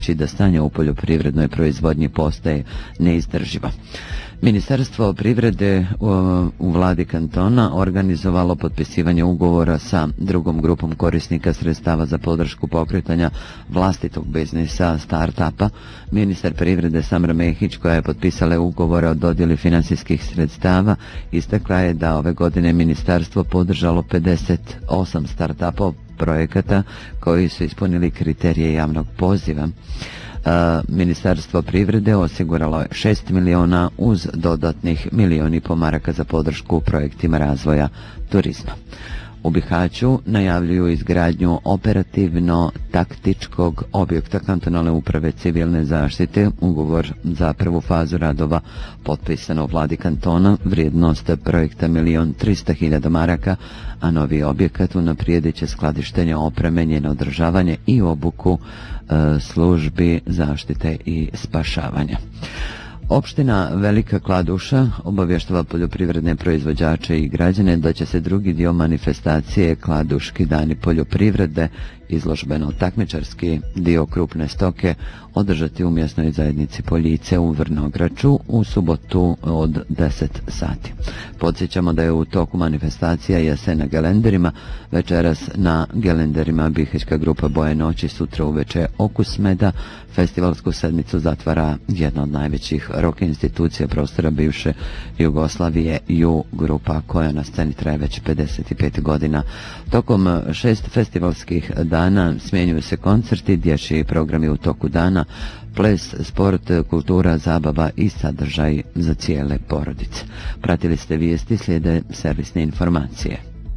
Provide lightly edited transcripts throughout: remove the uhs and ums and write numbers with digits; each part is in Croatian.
da stanje u poljoprivrednoj proizvodnji postaje neizdrživo. Ministarstvo privrede u vladi kantona organizovalo potpisivanje ugovora sa drugom grupom korisnika sredstava za podršku pokretanja vlastitog biznisa start-upa. Ministar privrede Samra Mehić, koja je potpisala ugovore o dodjeli financijskih sredstava, istakla je da ove godine ministarstvo podržalo 58 start-upov projekata koji su ispunili kriterije javnog poziva. Ministarstvo privrede osiguralo je 6 miliona uz dodatnih 1,5 milijuna maraka za podršku projektima razvoja turizma. U Bihaću najavljuju izgradnju operativno-taktičkog objekta kantonalne uprave civilne zaštite. Ugovor za prvu fazu radova potpisano u vladi kantona, vrijednost projekta 1.300.000 maraka, a novi objekat unaprijedit će skladištenje opreme, njeno održavanje i obuku službi zaštite i spašavanja. Opština Velika Kladuša obavještava poljoprivredne proizvođače i građane da će se drugi dio manifestacije Kladuški dani poljoprivrede, izložbeno-takmičarski dio krupne stoke, održati u mjesnoj zajednici Poljice u Vrnograču u subotu od 10 sati. Podsjećamo da je u toku manifestacija jesen na gelenderima, večeras na gelenderima Bihaćka grupa Boje noći, sutra uveče Okus meda. Festivalsku sedmicu zatvara jedna od najvećih rock institucija prostora bivše Jugoslavije, Ju grupa, koja na sceni traje već 55 godina. Tokom 6 festivalskih dana smjenjuju se koncerti, dječji programi u toku dana, ples, sport, kultura, zabava i sadržaj za cijele porodice. Pratili ste vijesti, slijede servisne informacije.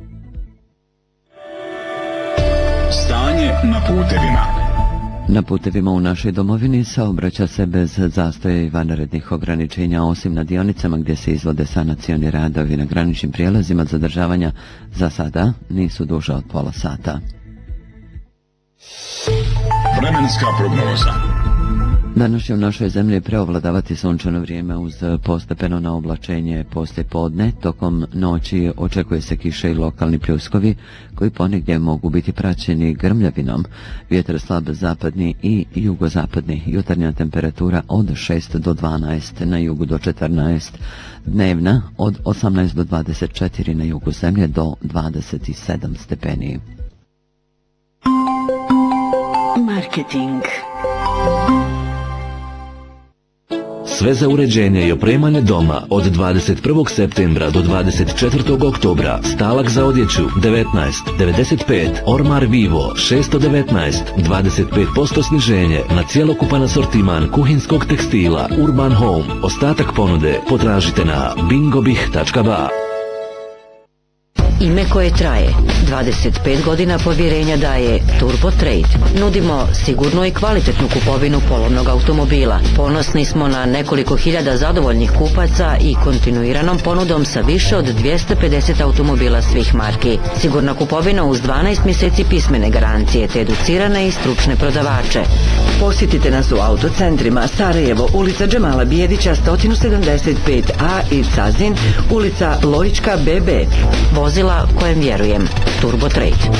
Stanje na putevima. Na putevima u našoj domovini saobraća se bez zastoja i vanrednih ograničenja, osim na dionicama gdje se izvode sanacioni radovi. Na graničnim prijelazima zadržavanja za sada nisu duža od pola sata. Vremenska prognoza. Danas će u našoj zemlji preovladavati sunčano vrijeme uz postepeno naoblačenje poslije podne. Tokom noći očekuje se kiša i lokalni pljuskovi koji ponegdje mogu biti praćeni grmljavinom. Vjetar slab zapadni i jugozapadni. Jutarnja temperatura od 6 do 12, na jugu do 14. Dnevna od 18 do 24, na jugu zemlje do 27 stepeni. Marketing. Sve za uređenje i opremanje doma od 21. septembra do 24. oktobra. Stalak za odjeću 19,95, Ormar Vivo 619, 25% sniženje na cjelokupan asortiman kuhinskog tekstila Urban Home. Ostatak ponude potražite na bingobih.ba. Ime koje traje. 25 godina povjerenja daje Turbo Trade. Nudimo sigurnu i kvalitetnu kupovinu polovnog automobila. Ponosni smo na nekoliko hiljada zadovoljnih kupaca i kontinuiranom ponudom sa više od 250 automobila svih marki. Sigurna kupovina uz 12 mjeseci pismene garancije te educirane i stručne prodavače. Posjetite nas u autocentrima Sarajevo, ulica Džemala Bijedića 175A i Cazin, ulica Lojička BB. Vozila kojem vjerujem. Turbo Trade.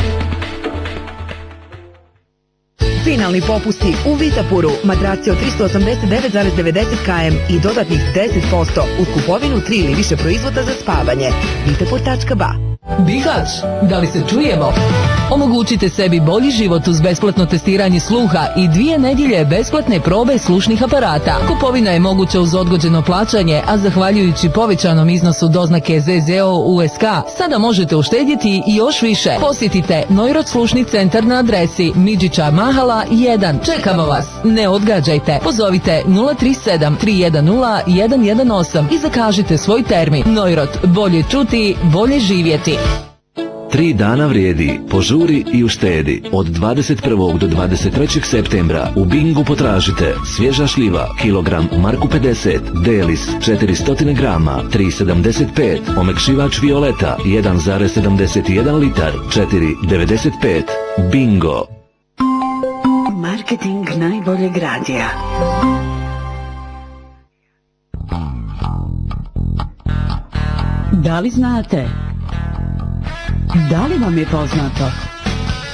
Finalni popusti u Vitapuru, madraci od 389,90 km i dodatnih 10% uz kupovinu 3 ili više proizvoda za spavanje. Vitapur.ba. Bihać, da li se čujemo? Omogućite sebi bolji život uz besplatno testiranje sluha i 2 nedjelje besplatne probe slušnih aparata. Kupovina je moguća uz odgođeno plaćanje, a zahvaljujući povećanom iznosu doznake ZZO USK, sada možete uštedjeti i još više. Posjetite Neurot slušni centar na adresi Midžića Mahala 1. Čekamo vas, ne odgađajte. Pozovite 037 310 118 i zakažite svoj termin. Neurot, bolje čuti, bolje živjeti. 3 dana vrijedi, požuri i uštedi. Od 21. do 23. septembra u Bingu potražite svježa šljiva, kilogram Marku 50, Delis 400 grama, 3,75, omekšivač Violeta 1,71 litar, 4,95. Bingo. Marketing najboljeg radija. Da li znate? Da li vam je poznato